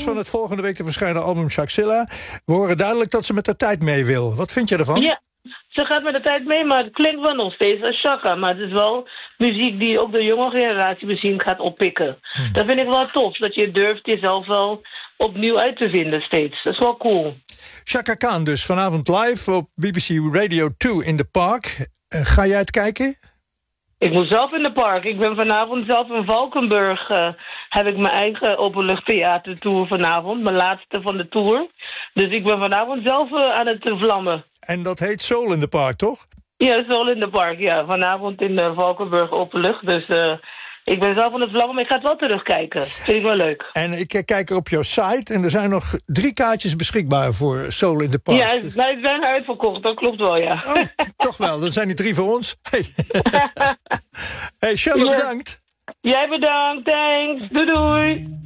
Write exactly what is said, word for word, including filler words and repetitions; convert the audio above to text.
basis van het volgende week te verschijnen album Shakzilla. We horen duidelijk dat ze met de tijd mee wil. Wat vind je ervan? Ja, ze gaat met de tijd mee, maar het klinkt wel nog steeds als Chaka. Maar het is wel muziek die ook de jonge generatie misschien gaat oppikken. Hmm. Dat vind ik wel tof, dat je durft jezelf wel opnieuw uit te vinden steeds. Dat is wel cool. Chaka Khan dus vanavond live op B B C Radio twee in de Park. Uh, ga jij het kijken? Ik moet zelf in de park. Ik ben vanavond zelf in Valkenburg. Uh, heb ik mijn eigen openluchttheatertour vanavond. Mijn laatste van de tour. Dus ik ben vanavond zelf uh, aan het uh, vlammen. En dat heet Soul in the Park, toch? Ja, Soul in the Park. Ja, vanavond in uh, Valkenburg openlucht. Dus uh, ik ben zelf aan het vlammen, maar ik ga het wel terugkijken. Vind ik wel leuk. En ik kijk op jouw site en er zijn nog drie kaartjes beschikbaar voor Soul in the Park. Ja, dus... nou, die zijn uitverkocht. Dat klopt wel, ja. Oh, toch wel. Dan zijn die drie voor ons. Hey, hey Charlotte, bedankt. Jij bedankt, thanks. Doei doei.